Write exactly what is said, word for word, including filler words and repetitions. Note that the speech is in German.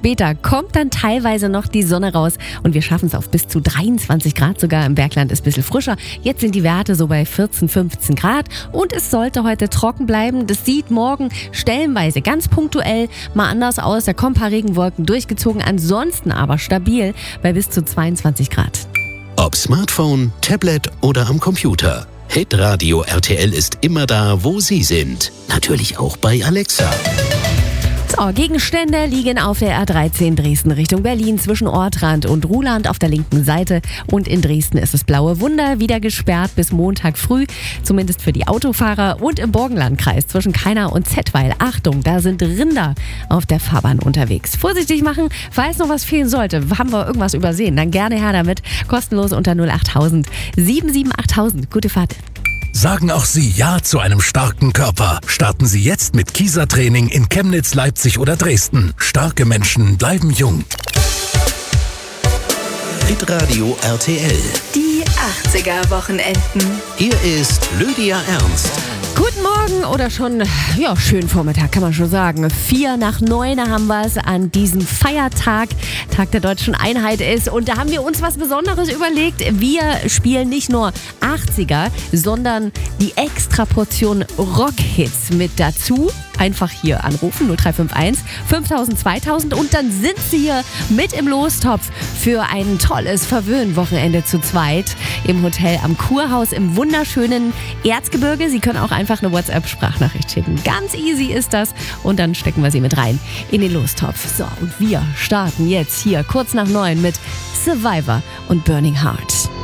später kommt dann teilweise noch die Sonne raus und wir schaffen es auf bis zu dreiundzwanzig Grad sogar. Im Bergland ist ein bisschen frischer. Jetzt sind die Werte so bei vierzehn, fünfzehn Grad und es sollte heute trocken bleiben. Das sieht morgen stellenweise ganz punktuell mal anders aus. Da kommen ein paar Regenwolken durchgezogen, ansonsten aber stabil bei bis zu zweiundzwanzig Grad. Ob Smartphone, Tablet oder am Computer. Hitradio R T L ist immer da, wo Sie sind. Natürlich auch bei Alexa. So, Gegenstände liegen auf der R dreizehn Dresden Richtung Berlin zwischen Ortrand und Ruhland auf der linken Seite. Und in Dresden ist das Blaue Wunder wieder gesperrt bis Montag früh, zumindest für die Autofahrer. Und im Burgenlandkreis zwischen Kainau und Zettweil, Achtung, da sind Rinder auf der Fahrbahn unterwegs. Vorsichtig machen, falls noch was fehlen sollte. Haben wir irgendwas übersehen, dann gerne her damit. Kostenlos unter null achttausend sieben sieben achttausend. Gute Fahrt. Sagen auch Sie Ja zu einem starken Körper. Starten Sie jetzt mit Kieser-Training in Chemnitz, Leipzig oder Dresden. Starke Menschen bleiben jung. Hitradio R T L. Die achtziger-Wochenenden. Hier ist Lydia Ernst. Guten Morgen oder schon, ja, schönen Vormittag kann man schon sagen. Vier nach neun haben wir es an diesem Feiertag, Tag der Deutschen Einheit ist. Und da haben wir uns was Besonderes überlegt. Wir spielen nicht nur achtziger, sondern die Extraportion Rockhits mit dazu. Einfach hier anrufen, null drei fünf eins fünftausend zweitausend und dann sind Sie hier mit im Lostopf für ein tolles Verwöhn-Wochenende zu zweit im Hotel am Kurhaus im wunderschönen Erzgebirge. Sie können auch einfach eine WhatsApp-Sprachnachricht schicken. Ganz easy ist das und dann stecken wir Sie mit rein in den Lostopf. So, und wir starten jetzt hier kurz nach neun mit Survivor und Burning Heart.